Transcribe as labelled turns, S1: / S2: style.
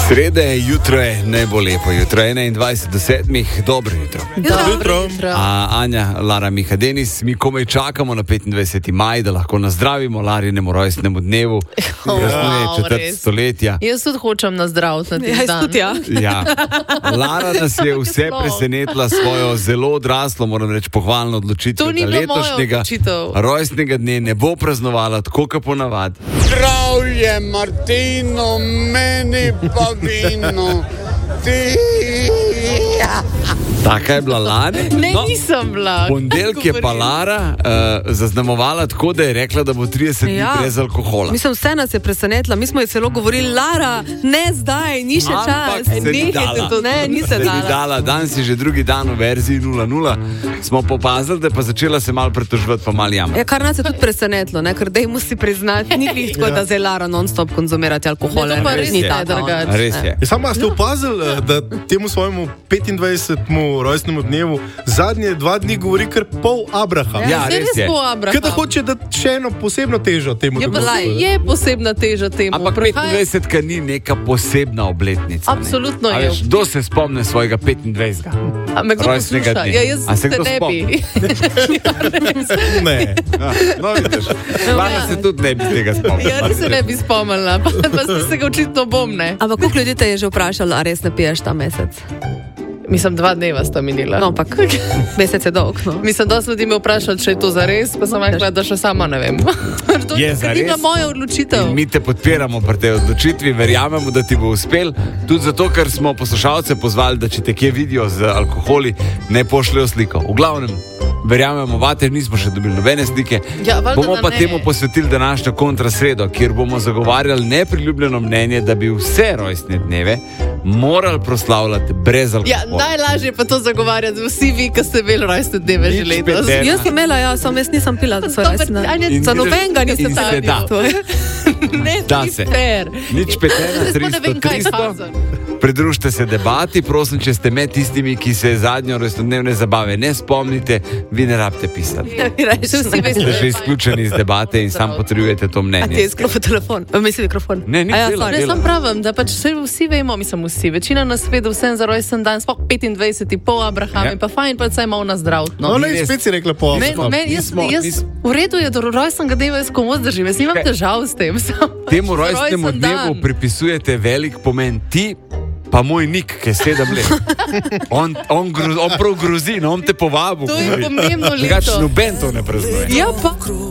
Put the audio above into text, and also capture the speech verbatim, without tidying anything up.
S1: Srede jutro je najbolj lepo jutro, enaindvajset do sedmih, dobro jutro.
S2: Dobro jutro.
S1: A, Anja, Lara, Miha, Denis, mi komaj čakamo na petindvajseti maj, da lahko nazdravimo Larinemu rojstnemu dnevu, praznuje
S2: Wow,
S1: četrt
S2: res.
S1: stoletja.
S2: Jaz tudi hočem nazdraviti na
S3: Ja,
S2: tih
S3: jaz tudi, ja.
S1: Ja. Lara nas je vse
S2: Sploh.
S1: presenetila svojo zelo odraslo, moram reči, pohvalno odločitev,
S2: To ni
S1: da
S2: bila moja
S1: letošnjega
S2: odločitev.
S1: rojstnega dne ne bo praznovala tako, kot ponavadi.
S4: Zdravje, Martino, meni pa vino, ti.
S1: Taka je bila lani.
S2: Ne,
S1: No,
S2: nisem bila.
S1: Ponedeljek je
S2: Kaj
S1: pa
S2: govoriš?
S1: Lara uh, zaznamovala tako, da je rekla, da bo trideset dni
S3: Ja.
S1: brez alkohola.
S3: Mislim, vse nas je presenetila. Mi smo ji celo govorili, Lara, ne zdaj, ni še
S1: Ampak
S3: čas.
S1: se ni
S3: Nehajte
S1: dala.
S3: to, ne, ni se
S1: Se ni
S3: dala.
S1: dala, danes je že drugi dan v verziji nula nula. Smo popazili, da je pa začela se malo pretoževati, pa malo jamati.
S3: Ja, kar nas je tudi presenetilo, ne? Ker dejmo si priznati, ni glih tako, da zdaj Lara non-stop konzumirati alkohol.
S2: Ne, to pa res
S3: Ni
S2: ne,
S3: tako,
S2: drugače.
S3: ne.
S1: Res je.
S5: Ja, samo ste opazili, eh, da temu svojemu petindvajsetemu rojstnemu dnevu zadnje dva dni govori kar pol Abraha.
S1: Ja,
S2: Saj
S1: res je.
S2: po Abraham.
S5: Kaj da hoče dati še eno posebno težo temu
S2: Je, pa,
S5: dogodku?
S2: je posebna teža temu.
S1: Ampak
S2: Prihaja-
S1: petindvajsetka ni neka posebna obletnica. ne.
S2: Absolutno
S1: A
S2: je.
S1: veš, kdo se spomne svojega petindvajsetega?
S2: A me kdo
S1: rojstnega
S2: posluša?
S1: dne.
S2: Ja, jaz
S1: A se
S2: se
S1: kdo
S2: ne
S1: spomni?
S2: bi.
S5: Ne.
S1: Ja, no, vidiš, Lara se tudi ne bi tega spomnila.
S2: Ja, res se ne bi spomnila, pa, pa ste se ga očitno bom, ne.
S3: Ampak koliko ljudi te je že vprašalo, a res ne piješ ta mesec?
S2: Mislim, dva dneva sta minila.
S3: No, ampak mesec je dolg. No.
S2: Mislim, da so ljudi me vprašali, če je to zares, pa sem rekla, da še sama ne vem. To
S1: Je
S2: ker
S1: zares?
S2: ni bila moja odločitev.
S1: In mi te podpiramo pri tej odločitvi, verjamemo, da ti bo uspel. Tudi zato, ker smo poslušalce pozvali, da če te kje vidijo z alkoholi, ne pošljajo sliko. V glavnem, verjamemo, vate, nismo še dobili nobene slike.
S2: Ja, valjda,
S1: Bomo
S2: da
S1: pa
S2: ne.
S1: temu posvetili današnjo kontrasredo, kjer bomo zagovarjali nepriljubljeno mnenje, da bi vse rojstne dneve morali proslavljati brez
S2: Ja,
S1: alkohola.
S2: najlažje pa to zagovarjati vsi vi, ki ste imeli rojstne dneve že
S1: Nič
S2: letos.
S1: petena.
S3: Jaz sem imela, ja, samo jaz nisem pila za svoj
S2: Dobro,
S3: rojstni
S2: Anja,
S3: dan.
S1: In
S3: Za
S1: vidiš-
S3: nobenega
S1: in
S3: nisem
S1: se da.
S3: bila.
S2: Ne,
S1: Da
S2: ni
S1: se.
S2: fair.
S1: Nič petena,
S2: Jaz pa ne vem,
S1: tristo,
S2: kaj
S1: tristo.
S2: faza.
S1: Pridružite se debati, prosim, če ste med tistimi, ki se zadnjo rojstnodnevne zabave ne spomnite, vi ne rabite pisati.
S2: Še vsi veste,
S1: Ste že izključeni iz debate in sam potrjujete to
S3: A ti je
S1: mnenje.
S3: izklopil telefon? A, Mislim, mikrofon.
S1: Ne, ni
S3: A ja,
S1: dela,
S3: sorry.
S2: Ne,
S1: dela.
S2: sam pravim, da pač vse, vsi vemo, mislim vsi, večina nas ve, da vsem za rojsten dan, sploh petindvajseti po Abraham,
S1: Ja.
S2: ja. pa fajn, pa saj malo na zdrav.
S5: No,
S2: No.
S5: ne,
S1: res.
S5: spet si rekla po
S2: Men,
S5: Abrahamu.
S2: men, jaz,
S1: nismo-
S2: jaz,
S1: nis-
S2: v redu je, da rojstnega dneva jaz komu zdržim, jaz nimam
S1: Kaj?
S2: težav s tem. Sam,
S1: Temu
S2: za
S1: rojstnemu
S2: rojsten
S1: dnevu
S2: dan.
S1: pripisujete velik pomen. Ti pa moj Nik, ki je sedem let. On, on, gro, on prav grozi, no, on te povabi.
S2: To je pomembno
S1: Drugače
S2: leto.
S1: noben to ne praznuje.
S2: Ja, pa.